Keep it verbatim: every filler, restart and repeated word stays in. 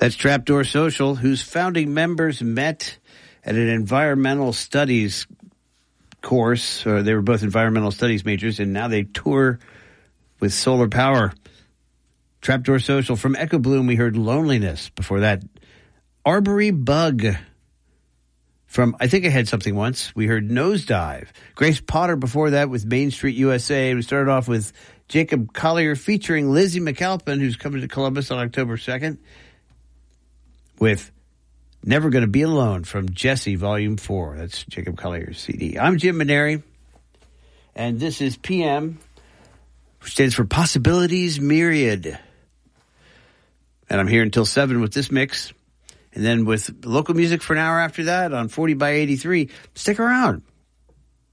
That's Trapdoor Social, whose founding members met at an environmental studies course. Or they were both environmental studies majors, and now they tour with solar power. Trapdoor Social. From Echo Bloom, we heard Loneliness. Before that, Arbory Bug. From I Think I Had Something Once, we heard Nosedive. Grace Potter before that with Main Street U S A. We started off with Jacob Collier featuring Lizzie McAlpin, who's coming to Columbus on October second, with Never Gonna Be Alone from Jesse, Volume four. That's Jacob Collier's C D. I'm Jim Maneri, and this is P M, which stands for Possibilities Myriad. And I'm here until seven with this mix. And then with local music for an hour after that on forty by eighty-three. Stick around.